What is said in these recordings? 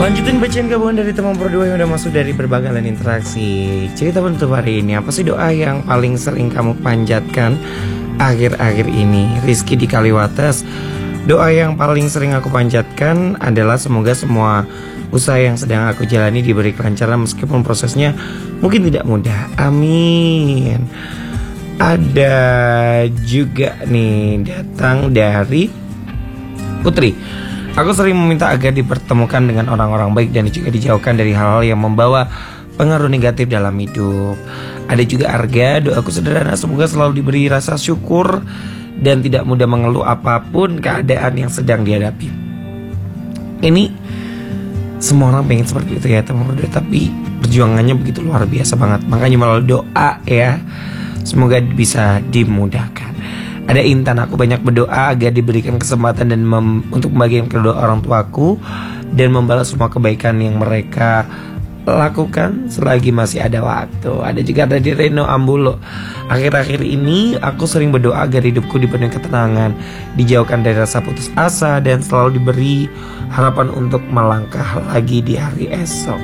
Lanjutin bacaan gabungan dari teman berdua yang udah masuk dari berbagai lain interaksi. Cerita penutup hari ini, apa sih doa yang paling sering kamu panjatkan akhir-akhir ini? Rizky di Kaliwates. Doa yang paling sering aku panjatkan adalah semoga semua usaha yang sedang aku jalani diberi kelancaran meskipun prosesnya mungkin tidak mudah. Amin. Ada juga nih datang dari Putri. Aku sering meminta agar dipertemukan dengan orang-orang baik dan juga dijauhkan dari hal-hal yang membawa pengaruh negatif dalam hidup. Ada juga Arga, doaku sederhana, semoga selalu diberi rasa syukur dan tidak mudah mengeluh apapun keadaan yang sedang dihadapi. Ini semua orang pengen seperti itu ya teman-teman, tapi perjuangannya begitu luar biasa banget. Makanya melalui doa ya, semoga bisa dimudahkan. Ada Intan, aku banyak berdoa agar diberikan kesempatan dan untuk membagikan kedua orang tuaku dan membalas semua kebaikan yang mereka lakukan selagi masih ada waktu. Ada juga dari Reno Ambulo. Akhir-akhir ini aku sering berdoa agar hidupku dipenuhi ketenangan, dijauhkan dari rasa putus asa dan selalu diberi harapan untuk melangkah lagi di hari esok.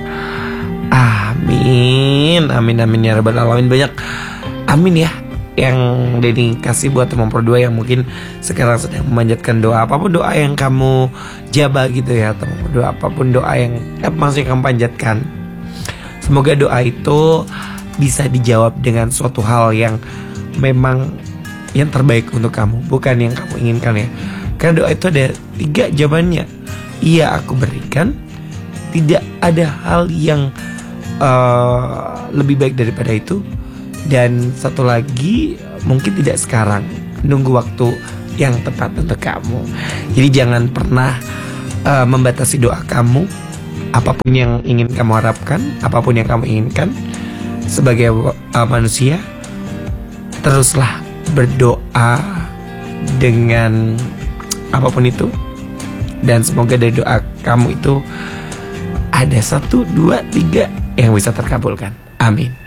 Amin. Amin amin ya rabbal alamin. Banyak amin ya yang Denny kasih buat teman berdua yang mungkin sekarang sedang memanjatkan doa. Apapun doa yang kamu jabah gitu ya teman berdua, apapun doa yang masih kamu panjatkan, semoga doa itu bisa dijawab dengan suatu hal yang memang yang terbaik untuk kamu, bukan yang kamu inginkan ya. Karena doa itu ada 3 jawabannya. Iya, aku berikan. Tidak ada hal yang lebih baik daripada itu. Dan satu lagi, mungkin tidak sekarang, nunggu waktu yang tepat untuk kamu. Jadi jangan pernah membatasi doa kamu. Apapun yang ingin kamu harapkan, apapun yang kamu inginkan sebagai manusia, teruslah berdoa dengan apapun itu. Dan semoga dari doa kamu itu ada 1, 2, 3 yang bisa terkabulkan. Amin.